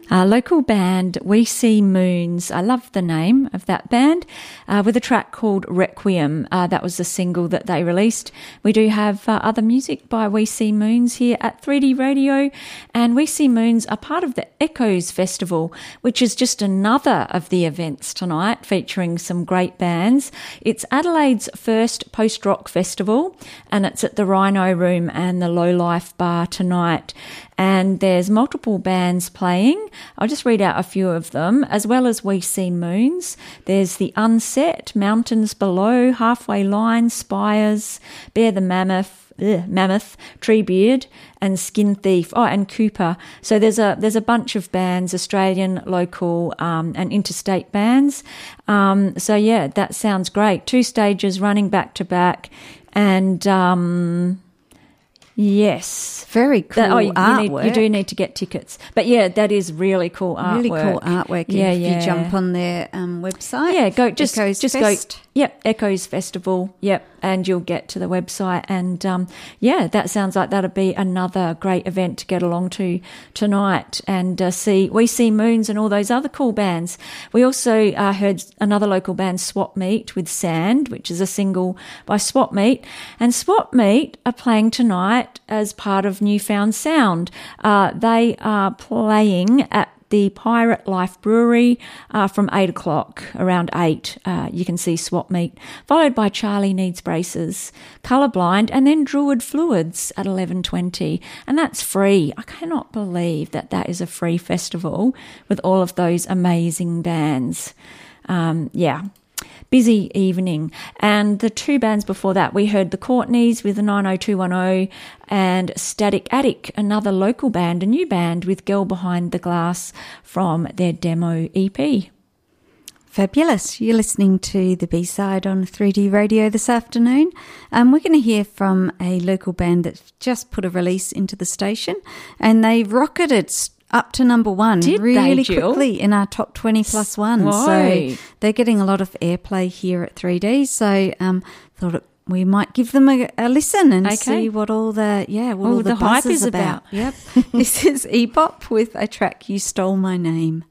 Local band We See Moons. I love the name of that band, with a track called Requiem. That was the single that they released. We do have other music by We See Moons here at 3D Radio, and We See Moons are part of the Echoes Festival, which is just another of the events tonight, featuring some great bands. It's Adelaide's first post-rock festival, and it's at the Rhino Room and the Low Life Bar tonight. And there's multiple bands playing. I'll just read out a few of them, as well as We See Moons. There's The Unset, Mountains Below, Halfway Line, Spires, Bear the Mammoth, Treebeard, and Skin Thief. Oh, and Cooper. So there's a bunch of bands, Australian, local, and interstate bands. So yeah, that sounds great. 2 stages running back to back, and yes. Very cool artwork. You do need to get tickets. But yeah, that is really cool artwork. Really cool artwork. Yeah, if you jump on their website. Yeah, go just Fest. go. Yep, Echoes Festival. Yep, and you'll get to the website. And yeah, that sounds like that'll be another great event to get along to tonight and see We See Moons and all those other cool bands. We also heard another local band, Swap Meet, with Sand, which is a single by Swap Meet. And Swap Meet are playing tonight as part of Newfound Sound. They are playing at the Pirate Life Brewery from 8 o'clock, around 8. You can see Swap Meet, followed by Charlie Needs Braces, Colourblind, and then Druid Fluids at 11:20. And that's free. I cannot believe that is a free festival with all of those amazing bands. Yeah. Busy evening. And the 2 bands before that, we heard the Courtneys with the 90210 and Static Attic, another local band, a new band with Girl Behind the Glass from their demo EP. Fabulous. You're listening to the B-side on 3D Radio this afternoon. We're going to hear from a local band that's just put a release into the station, and they rocketed up to number 1 really quickly in our top 20 plus 1. Whoa. So they're getting a lot of airplay here at 3D. So thought we might give them a listen and see what all the buzz hype is about. Yep. This is Ebop with a track, You Stole My Name.